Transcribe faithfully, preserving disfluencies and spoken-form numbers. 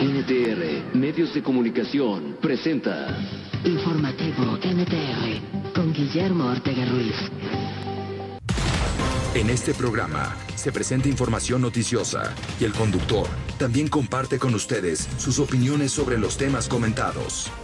N T R, Medios de Comunicación, presenta Informativo N T R, con Guillermo Ortega Ruiz. En este programa se presenta información noticiosa y el conductor también comparte con ustedes sus opiniones sobre los temas comentados.